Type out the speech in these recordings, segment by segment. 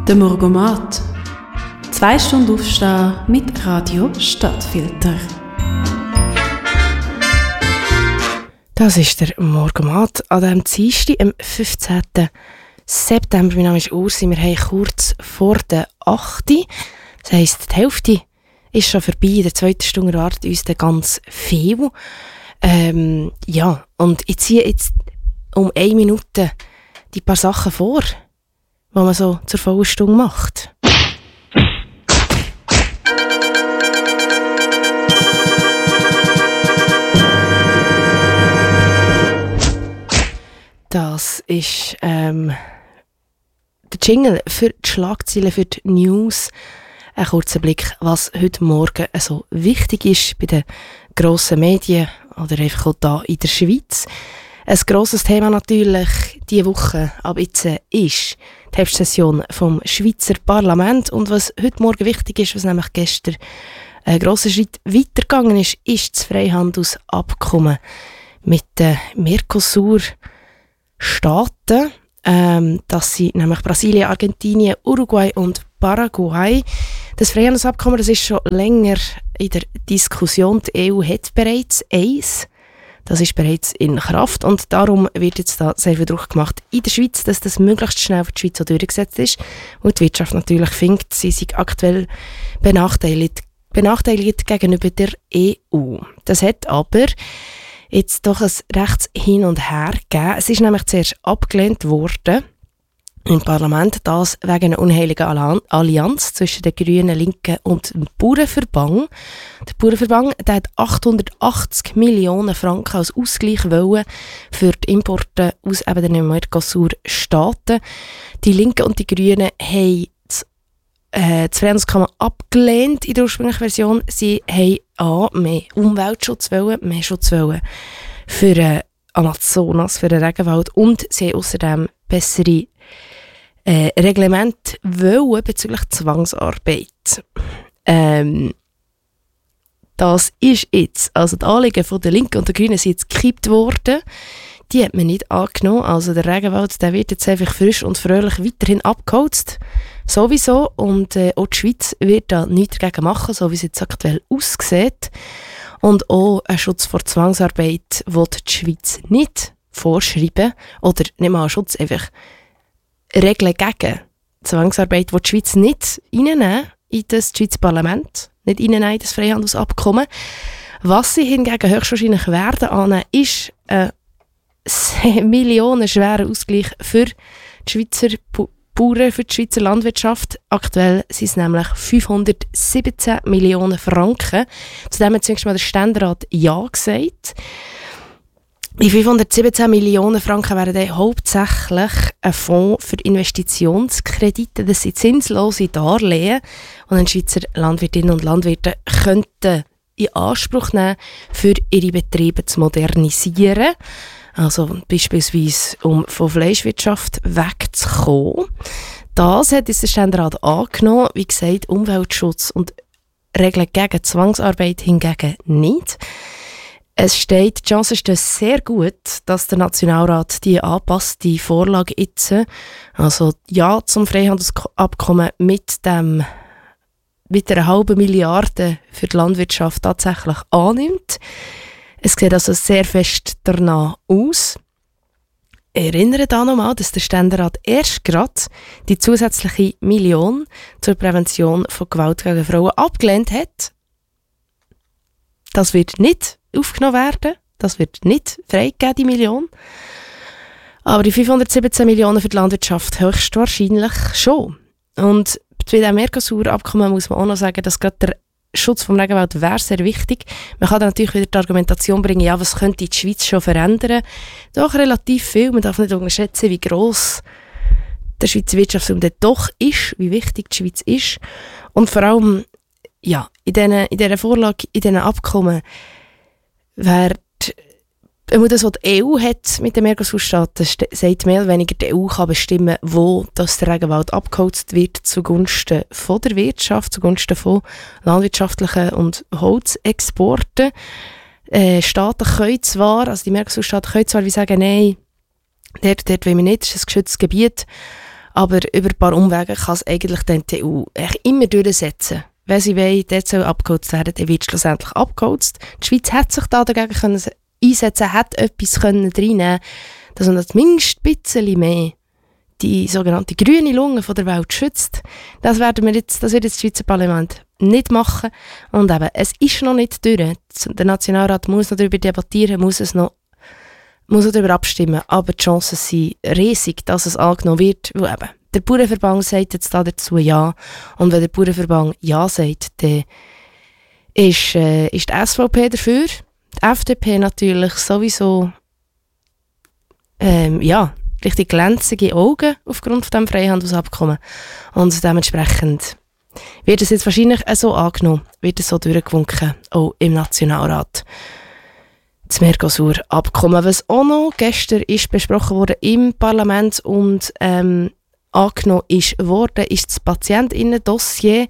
Der Morgomat. 2 Stunden aufstehen mit Radio Stadtfilter. Das ist der Morgomat an diesem Dienstag, am 15. September. Mein Name ist Ursi. Wir haben kurz vor der 8. Das heisst, die Hälfte ist schon vorbei. In der 2. Stunde erwartet uns dann ganz viel. Und ich ziehe jetzt um 1 Minute die paar Sachen vor, die man so zur vollen Stunde macht. Das ist der Jingle für die Schlagzeilen, für die News. Ein kurzer Blick, was heute Morgen so wichtig ist bei den grossen Medien oder einfach auch hier in der Schweiz. Ein grosses Thema natürlich diese Woche, aber jetzt ist die Herbstsession vom Schweizer Parlament. Und was heute Morgen wichtig ist, was nämlich gestern ein grosser Schritt weitergegangen ist das Freihandelsabkommen mit den Mercosur-Staaten. Das sind nämlich Brasilien, Argentinien, Uruguay und Paraguay. Das Freihandelsabkommen, das ist schon länger in der Diskussion. Die EU hat bereits eins. Das ist bereits in Kraft und darum wird jetzt da sehr viel Druck gemacht in der Schweiz, dass das möglichst schnell für die Schweiz auch durchgesetzt ist. Und die Wirtschaft natürlich findet, sie sei aktuell benachteiligt gegenüber der EU. Das hat aber jetzt doch ein rechts Hin und Her gegeben. Es ist nämlich zuerst abgelehnt worden im Parlament, das wegen einer unheiligen Allianz zwischen den Grünen, Linken und dem Bauernverband. Der Bauernverband, der hat 880 Millionen Franken als Ausgleich wollen für die Importe aus eben den Mercosur-Staaten. Die Linken und die Grünen haben das Freihandelsabkommen abgelehnt in der ursprünglichen Version. Sie haben mehr Umweltschutz wollen, mehr Schutz wollen für den Amazonas, für den Regenwald und sie haben außerdem bessere Reglement wollen bezüglich Zwangsarbeit. Das ist jetzt, also die Anliegen von der Linken und der Grünen sind jetzt gekippt worden. Die hat man nicht angenommen. Also der Regenwald, der wird jetzt einfach frisch und fröhlich weiterhin abgeholzt. Sowieso. Und auch die Schweiz wird da nichts dagegen machen, so wie es jetzt aktuell aussieht. Und auch ein Schutz vor Zwangsarbeit will die Schweiz nicht vorschreiben. Oder nicht mal einen Schutz, einfach Regeln gegen Zwangsarbeit, die die Schweiz nicht reinnehmen in das Schweizer Parlament, nicht reinnehmen in das Freihandelsabkommen. Was sie hingegen höchstwahrscheinlich werden annehmen, ist ein millionenschwerer Ausgleich für die Schweizer Bauern, für die Schweizer Landwirtschaft. Aktuell sind es nämlich 517 Millionen Franken. Zudem hat zunächst mal der Ständerat Ja gesagt. Die 517 Millionen Franken wären dann hauptsächlich ein Fonds für Investitionskredite. Das sind zinslose Darlehen, die die Schweizer Landwirtinnen und Landwirte könnten in Anspruch nehmen, für ihre Betriebe zu modernisieren. Also beispielsweise, um von Fleischwirtschaft wegzukommen. Das hat jetzt der Ständerat angenommen. Wie gesagt, Umweltschutz und Regeln gegen Zwangsarbeit hingegen nicht. Es steht, die Chance steht sehr gut, dass der Nationalrat die angepasste Vorlage jetzt, also Ja zum Freihandelsabkommen mit einer halben Milliarde für die Landwirtschaft tatsächlich annimmt. Es sieht also sehr fest danach aus. Ich erinnere da nochmal, dass der Ständerat erst gerade die zusätzliche Million zur Prävention von Gewalt gegen Frauen abgelehnt hat. Das wird nicht aufgenommen werden. Das wird nicht freigegeben, die Million. Aber die 517 Millionen für die Landwirtschaft höchstwahrscheinlich schon. Und bei diesem Mercosur-Abkommen muss man auch noch sagen, dass gerade der Schutz vom Regenwald wäre sehr wichtig. Man kann dann natürlich wieder die Argumentation bringen, ja, was könnte die Schweiz schon verändern? Doch relativ viel. Man darf nicht unterschätzen, wie gross der Schweizer Wirtschaftsraum doch ist, wie wichtig die Schweiz ist. Und vor allem, ja, in dieser Vorlage, in diesen Abkommen, wäre das, was die EU hat mit den Mercosur-Staaten, sagt mehr oder weniger, die EU kann bestimmen, wo das der Regenwald abgeholzt wird zugunsten von der Wirtschaft, zugunsten von landwirtschaftlichen und Holzexporten. Staaten können zwar, also die Mercosur-Staaten können zwar wie sagen, nein, dort wollen wir nicht, das ist ein geschütztes Gebiet, Aber über ein paar Umwege kann es eigentlich dann die EU immer durchsetzen. Wenn sie wollen, dort soll abgeholzt werden, dann wird schlussendlich abgeholzt. Die Schweiz hat sich da dagegen können einsetzen, hat etwas reinnehmen können, dass man zumindest ein bisschen mehr die sogenannte grüne Lunge von der Welt schützt. Das wird jetzt das Schweizer Parlament nicht machen. Und eben, es ist noch nicht durch. Der Nationalrat muss noch darüber debattieren, muss noch darüber abstimmen. Aber die Chancen sind riesig, dass es angenommen wird. Weil eben, der Bauernverband sagt jetzt dazu ja. Und wenn der Bauernverband ja sagt, dann ist die SVP dafür. Die FDP natürlich sowieso richtig glänzige Augen aufgrund von diesem Freihandelsabkommen. Und dementsprechend wird es jetzt wahrscheinlich so angenommen, wird es so durchgewunken, auch im Nationalrat. Das Mercosur-Abkommen, was auch noch gestern ist besprochen wurde im Parlament und angenommen ist worden, ist das Patientinnen-Dossier.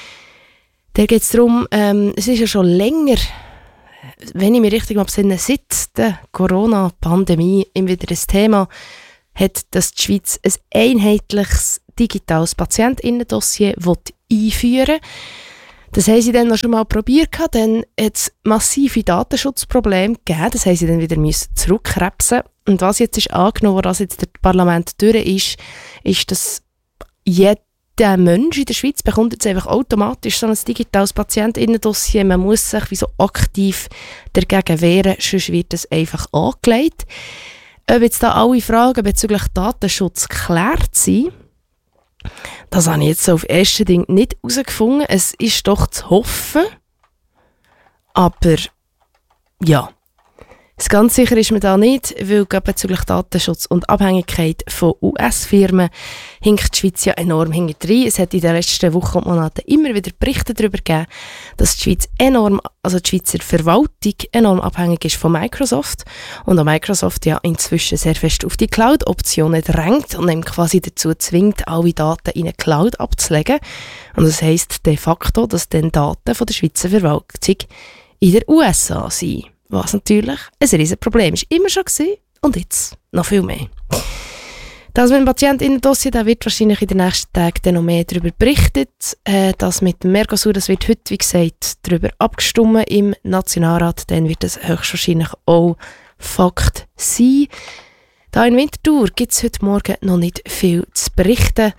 Da geht es darum, es ist ja schon länger, wenn ich mich richtig besinne, seit der Corona-Pandemie immer wieder ein Thema, hat, dass die Schweiz ein einheitliches digitales Patientinnen-Dossier einführen will. Das haben sie dann noch schon mal probiert, dann hat es massive Datenschutzprobleme gegeben, das haben sie dann wieder zurückkrebsen. Und was jetzt ist angenommen, was jetzt das Parlament durch ist, dass jeder Mensch in der Schweiz bekommt jetzt einfach automatisch so ein digitales Patientinnen-Dossier. Man muss sich wie so aktiv dagegen wehren, sonst wird es einfach angelegt. Ob jetzt da alle Fragen bezüglich Datenschutz geklärt sind, das habe ich jetzt so auf ersten Ding nicht herausgefunden. Es ist doch zu hoffen. Aber ja, ganz sicher ist man da nicht, weil bezüglich Datenschutz und Abhängigkeit von US-Firmen hinkt die Schweiz ja enorm hinterher. Es hat in den letzten Wochen und Monaten immer wieder Berichte darüber gegeben, dass die Schweiz die Schweizer Verwaltung enorm abhängig ist von Microsoft und auch Microsoft ja inzwischen sehr fest auf die Cloud-Optionen drängt und eben quasi dazu zwingt, alle Daten in eine Cloud abzulegen. Und das heisst de facto, dass dann Daten von der Schweizer Verwaltung in den USA sind. Was natürlich ein riesen Problem ist. Immer schon gewesen und jetzt noch viel mehr. Das mit dem Patientinnen-Dossier, da wird wahrscheinlich in den nächsten Tagen dann noch mehr darüber berichtet. Das mit dem Mercosur, das wird heute, wie gesagt, darüber abgestimmt im Nationalrat. Dann wird das höchstwahrscheinlich auch Fakt sein. Da in Winterthur gibt es heute Morgen noch nicht viel zu berichten.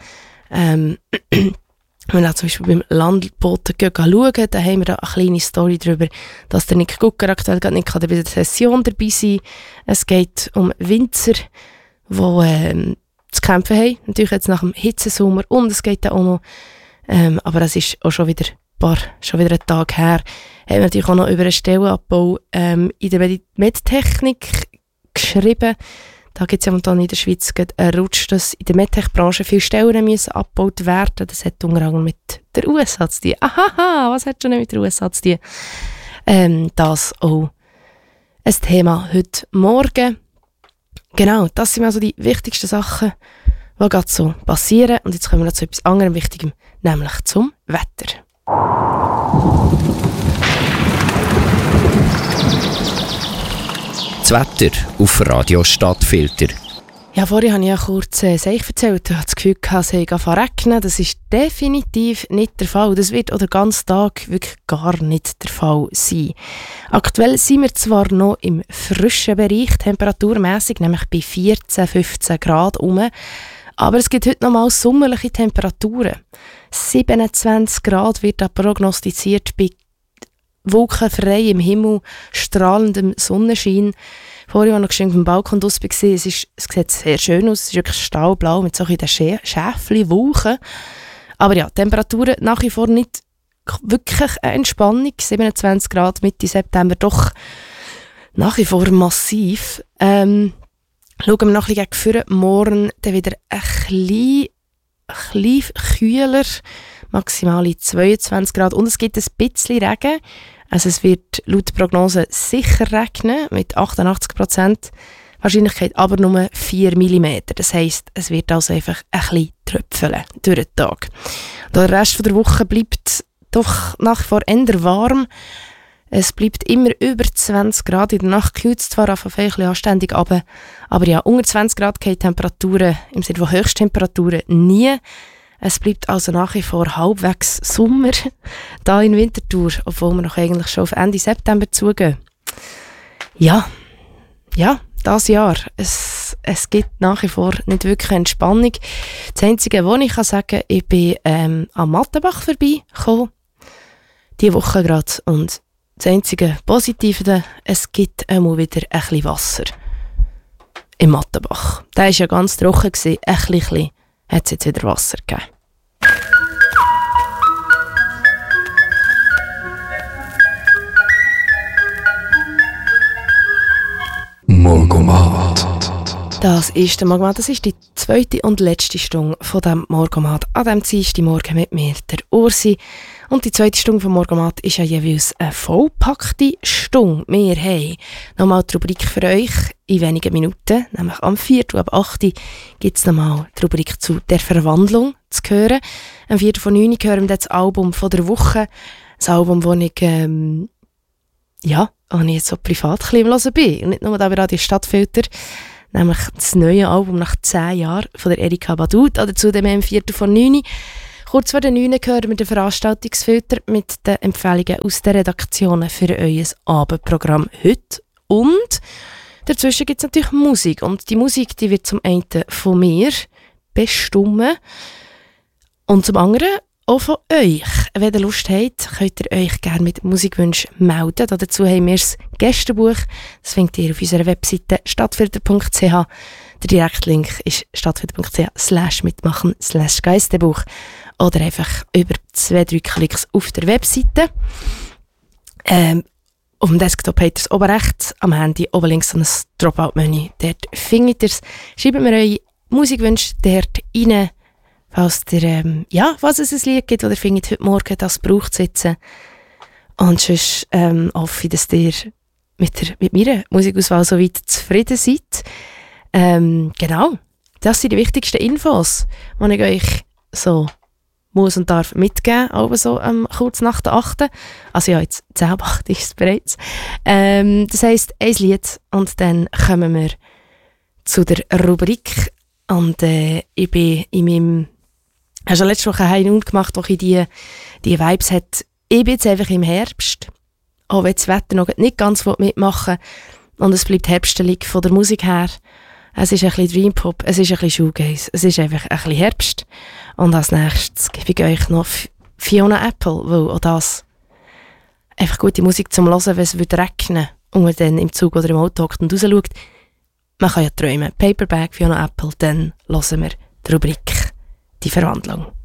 Wenn wir zum Beispiel beim Landboten schauen, dann haben wir da eine kleine Story darüber, dass der Nick Gucker aktuell gar nicht bei der Session dabei sein kann. Es geht um Winzer, die zu kämpfen haben, natürlich jetzt nach dem Hitzesommer, und es geht dann auch noch, aber es ist auch schon wieder ein Tag her, haben wir natürlich auch noch über einen Stellenabbau in der Medtechnik geschrieben. Da gibt es ja momentan in der Schweiz einen Rutsch, dass in der Medtech-Branche viele Stellen müssen abgebaut werden. Das hat unter anderem mit der USA zu tun. Ahaha, was hat schon mit der USA zu tun? Das auch ein Thema heute Morgen. Genau, das sind also die wichtigsten Sachen, die gerade so passieren. Und jetzt kommen wir noch zu etwas anderem Wichtigem, nämlich zum Wetter. Das Wetter auf Radio Stadtfilter. Ja, vorhin habe ich ja kurz Seich erzählt. Ich hatte das Gefühl, es sei regnen. Das ist definitiv nicht der Fall. Das wird auch den ganzen Tag wirklich gar nicht der Fall sein. Aktuell sind wir zwar noch im frischen Bereich, temperaturmässig, nämlich bei 14, 15 Grad rum. Aber es gibt heute noch mal sommerliche Temperaturen. 27 Grad wird da prognostiziert bei wolkenfrei im Himmel, strahlendem Sonnenschein. Vorhin, als ich noch auf dem Balkon draus war, es sieht sehr schön aus, es ist wirklich stahlblau mit solchen Schäfchen-Wolken. Aber ja, Temperaturen nach wie vor nicht wirklich eine Entspannung. 27 Grad Mitte September, doch nach wie vor massiv. Schauen wir noch ein bisschen gegen vorne. Morgen dann wieder ein bisschen kühler, maximale 22 Grad. Und es gibt ein bisschen Regen. Also es wird laut der Prognose sicher regnen, mit 88% Wahrscheinlichkeit, aber nur 4 mm. Das heisst, es wird also einfach ein bisschen tröpfeln durch den Tag. Der Rest der Woche bleibt doch nach wie vor eher warm. Es bleibt immer über 20 Grad. In der Nacht kühlt es zwar auf ein bisschen anständig runter, aber ja, unter 20 Grad gehen die Temperaturen, im Sinne von Höchsttemperaturen, nie. Es bleibt also nach wie vor halbwegs Sommer da in Winterthur, obwohl wir noch eigentlich schon auf Ende September zugehen. Ja, das Jahr. Es gibt nach wie vor nicht wirklich Entspannung. Das Einzige, was ich sagen kann, ich bin am Mattenbach vorbeigekommen, diese Woche gerade. Und das einzige Positive, es gibt einmal wieder ein bisschen Wasser im Mattenbach. Der war ja ganz trocken, ein bisschen hat es jetzt wieder Wasser gegeben. Morgomat. Das ist der Morgomat, das ist die zweite und letzte Stunde von dem Morgomat. An diesem Dienstagmorgen mit mir, der Ursi. Und die zweite Stunde vom Morgomat ist ja jeweils eine vollpackte Stunde. Wir haben nochmal die Rubrik für euch in wenigen Minuten, nämlich am 4. und ab 8. gibt es nochmal die Rubrik zu der Verwandlung zu hören. Am 4. von 9 hören wir das Album von der Woche. Das Album, das ich wenn ich jetzt so privat ein bisschen am Hören bin. Und nicht nur da bei Radio Stadtfilter. Nämlich das neue Album nach 10 Jahren von der Erika Badu. Dazu dem am 4. von 9. Kurz vor den 9 hören wir den Veranstaltungsfilter mit den Empfehlungen aus den Redaktionen für euer Abendprogramm heute. Und dazwischen gibt es natürlich Musik. Und die Musik, die wird zum einen von mir bestimmen und zum anderen auch von euch. Wenn ihr Lust habt, könnt ihr euch gerne mit Musikwünschen melden. Dazu haben wir das Gästebuch. Das findet ihr auf unserer Webseite stadtfilter.ch. Der Direktlink ist stadtfilter.ch/mitmachen/Geistebuch. Oder einfach über 2-3 Klicks auf der Webseite. Auf dem Desktop habt ihr es oben rechts, am Handy oben links so ein Dropout-Menü. Dort findet ihr es. Schreibt mir eure Musikwünsche dort rein. Falls was es ein Lied gibt, das ihr findet heute Morgen, das braucht es jetzt. Und sonst hoffe ich, dass ihr mit meiner Musikauswahl so weit zufrieden seid. Genau, das sind die wichtigsten Infos, die ich euch so muss und darf mitgeben, aber so kurz nach der 8. Also ja, jetzt 10:08 ist es bereits. Das heisst, ein Lied und dann kommen wir zu der Rubrik. Und ich bin in meinem Ich habe schon letzte Woche einen Hin- gemacht, wo ich die Vibes hat. Ich bin jetzt einfach im Herbst, auch wenn das Wetter noch nicht ganz mitmachen will. Und es bleibt herbstelig von der Musik her. Es ist ein bisschen Dreampop, es ist ein bisschen Shoegaze, es ist einfach ein bisschen Herbst. Und als nächstes gebe ich euch noch Fiona Apple, weil auch das einfach gute Musik zum Hören, wenn es regnen und man dann im Zug oder im Auto hockt und rausschaut. Man kann ja träumen. Paperback, Fiona Apple, dann hören wir die Rubrik Die Verwandlung.